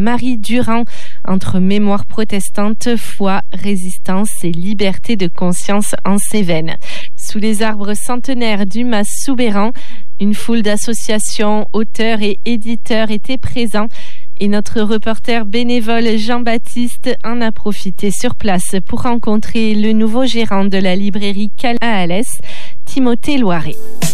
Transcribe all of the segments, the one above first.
Marie Durand entre mémoire protestante, foi, résistance et liberté de conscience en Cévennes. Sous les arbres centenaires du Mas Soubeyran, une foule d'associations, auteurs et éditeurs étaient présents. Et notre reporter bénévole Jean-Baptiste en a profité sur place pour rencontrer le nouveau gérant de la librairie Calvin à Alès, Timothée Loiret.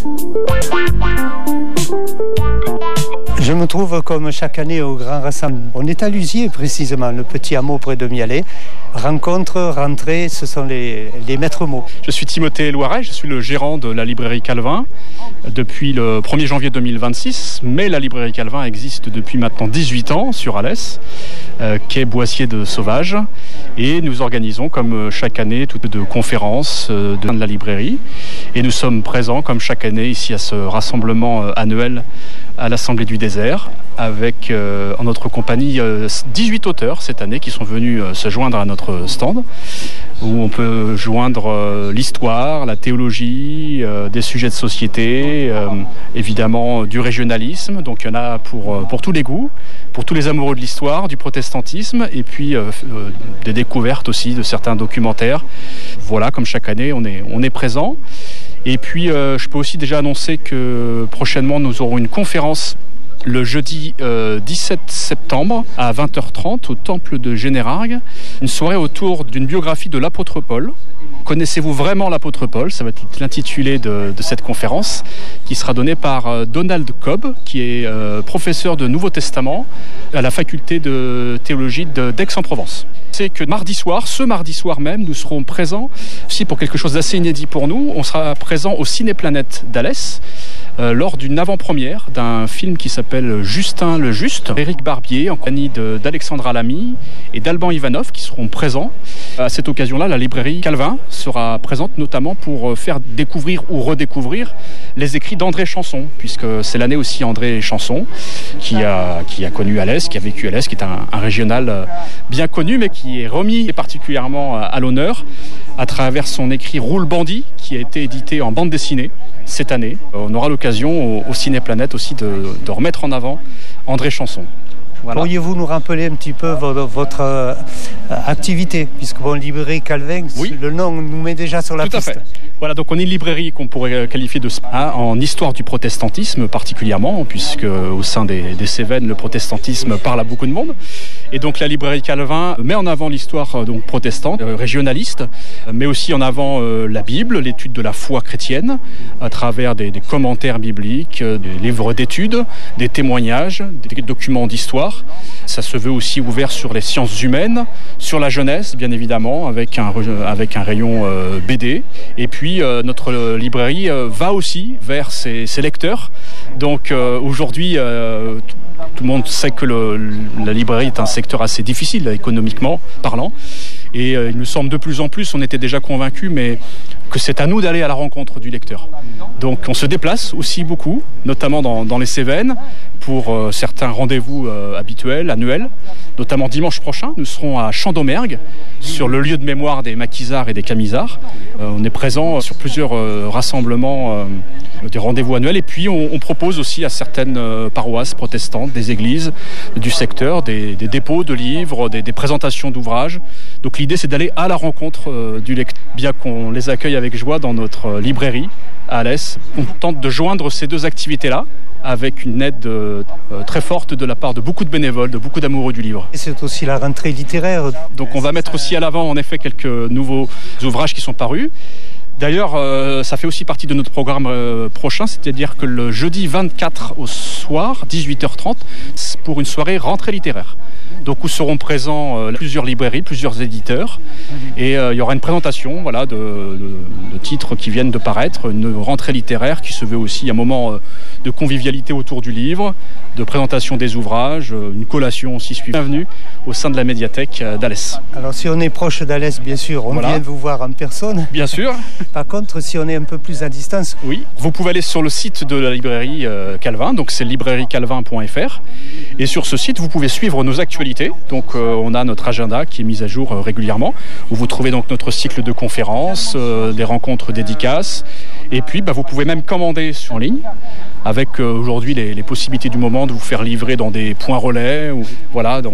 Je me trouve comme chaque année au Grand Rassemblement. On est à Lusier précisément, le petit hameau près de Mialet. Rencontre, rentrée, ce sont les maîtres mots. Je suis Timothée Loiret, je suis le gérant de la librairie Calvin depuis le 1er janvier 2026. Mais la librairie Calvin existe depuis maintenant 18 ans sur Alès, quai Boissier de Sauvage. Et nous organisons comme chaque année toutes de conférences de la librairie. Et nous sommes présents comme chaque année ici à ce rassemblement annuel à l'Assemblée du Désert avec en notre compagnie 18 auteurs cette année qui sont venus se joindre à notre stand où on peut joindre l'histoire, la théologie, des sujets de société, évidemment du régionalisme. Donc il y en a pour tous les goûts, pour tous les amoureux de l'histoire, du protestantisme et puis des découvertes aussi de certains documentaires. Voilà, comme chaque année, on est présent. Et puis je peux aussi déjà annoncer que prochainement nous aurons une conférence le jeudi 17 septembre à 20h30 au temple de Générargues, une soirée autour d'une biographie de l'apôtre Paul. Connaissez-vous vraiment l'apôtre Paul ? Ça va être l'intitulé de cette conférence qui sera donnée par Donald Cobb, qui est professeur de Nouveau Testament à la faculté de théologie d'Aix-en-Provence. C'est que ce mardi soir même, nous serons présents aussi pour quelque chose d'assez inédit pour nous. On sera présent au Cinéplanète d'Alès lors d'une avant-première d'un film qui s'appelle Justin le Juste. Éric Barbier en compagnie d'Alexandra Lamy et d'Alban Ivanov qui seront présents. À cette occasion-là, la librairie Calvin sera présente notamment pour faire découvrir ou redécouvrir les écrits d'André Chanson, puisque c'est l'année aussi André Chanson qui a connu Alès, qui a vécu Alès, qui est un régional bien connu, mais qui est remis particulièrement à l'honneur à travers son écrit Roule Bandit, qui a été édité en bande dessinée cette année. On aura l'occasion au Cinéplanète aussi de remettre en avant André Chanson. Voilà. Pourriez-vous nous rappeler un petit peu votre activité, puisque librairie Calvin, oui. Le nom nous met déjà sur la piste. Tout à fait. Voilà, donc on est une librairie qu'on pourrait qualifier de en histoire du protestantisme particulièrement, puisque au sein des Cévennes, le protestantisme parle à beaucoup de monde. Et donc la librairie Calvin met en avant l'histoire donc protestante, régionaliste, mais aussi en avant la Bible, l'étude de la foi chrétienne, à travers des commentaires bibliques, des livres d'études, des témoignages, des documents d'histoire. Ça se veut aussi ouvert sur les sciences humaines, sur la jeunesse, bien évidemment, avec un rayon BD. Et puis notre librairie va aussi vers ses lecteurs. Donc aujourd'hui, tout le monde sait que la librairie est un secteur assez difficile économiquement parlant. Et il nous semble de plus en plus, on était déjà convaincus, mais que c'est à nous d'aller à la rencontre du lecteur. Donc on se déplace aussi beaucoup, notamment dans les Cévennes, pour certains rendez-vous habituels, annuels. Notamment dimanche prochain, nous serons à Champ-d'Aumergue, sur le lieu de mémoire des maquisards et des camisards. On est présent sur plusieurs rassemblements, des rendez-vous annuels. Et puis on propose aussi à certaines paroisses protestantes, des églises du secteur, des dépôts de livres, des présentations d'ouvrages. Donc l'idée c'est d'aller à la rencontre du lecteur. Bien qu'on les accueille avec joie dans notre librairie à Alès, on tente de joindre ces deux activités-là avec une aide très forte de la part de beaucoup de bénévoles, de beaucoup d'amoureux du livre. Et c'est aussi la rentrée littéraire. Donc on va mettre aussi à l'avant en effet quelques nouveaux ouvrages qui sont parus. D'ailleurs, ça fait aussi partie de notre programme prochain, c'est-à-dire que le jeudi 24 au soir, 18h30, c'est pour une soirée rentrée littéraire. Donc où seront présents plusieurs librairies, plusieurs éditeurs, et il y aura une présentation de titres qui viennent de paraître, une rentrée littéraire qui se veut aussi un moment de convivialité autour du livre, de présentation des ouvrages, une collation aussi suivie. Bienvenue au sein de la médiathèque d'Alès. Alors si on est proche d'Alès, bien sûr, on vient vous voir en personne. Bien sûr. Par contre, si on est un peu plus à distance... Oui, vous pouvez aller sur le site de la librairie Calvin, donc c'est librairiecalvin.fr. Et sur ce site, vous pouvez suivre nos actualités. Donc on a notre agenda qui est mis à jour régulièrement, où vous trouvez donc notre cycle de conférences, des rencontres dédicaces. Et puis vous pouvez même commander en ligne, avec aujourd'hui les possibilités du moment de vous faire livrer dans des points relais. Voilà, donc